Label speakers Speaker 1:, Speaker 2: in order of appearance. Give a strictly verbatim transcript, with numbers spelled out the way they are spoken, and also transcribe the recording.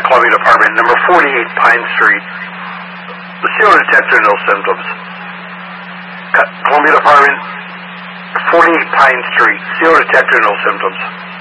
Speaker 1: Columbia Department, number forty-eight Pine Street. The C O detector, no symptoms. Columbia Department, forty-eight Pine Street. C O detector, no symptoms.